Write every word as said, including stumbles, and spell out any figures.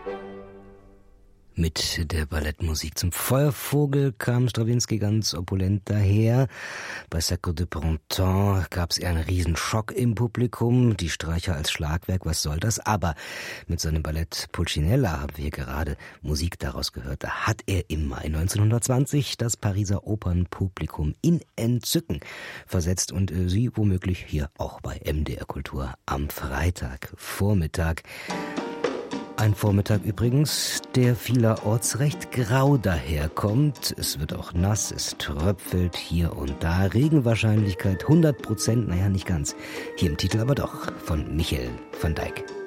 Mit der Ballettmusik zum Feuervogel kam Strawinsky ganz opulent daher. Bei Sacre de Printemps gab es eher einen Riesenschock im Publikum. Die Streicher als Schlagwerk, was soll das? Aber mit seinem Ballett Pulcinella haben wir gerade Musik daraus gehört. Da hat er im Mai neunzehnhundertzwanzig das Pariser Opernpublikum in Entzücken versetzt und äh, Sie womöglich hier auch bei M D R Kultur am Freitagvormittag. Ein Vormittag übrigens, der vielerorts recht grau daherkommt. Es wird auch nass, es tröpfelt hier und da. Regenwahrscheinlichkeit hundert Prozent, naja, nicht ganz. Hier im Titel aber doch, von Michael van Dijk.